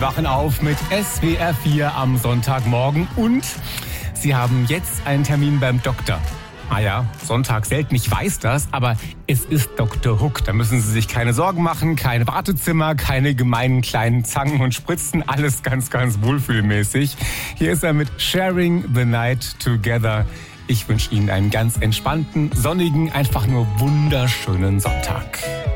wachen auf mit SWR 4 am Sonntagmorgen und Sie haben jetzt einen Termin beim Doktor. Ah ja, Sonntag selten, ich weiß das, aber es ist Dr. Hook. Da müssen Sie sich keine Sorgen machen, kein Wartezimmer, keine gemeinen kleinen Zangen und Spritzen, alles ganz, ganz wohlfühlmäßig. Hier ist er mit Sharing the Night Together. Ich wünsche Ihnen einen ganz entspannten, sonnigen, einfach nur wunderschönen Sonntag.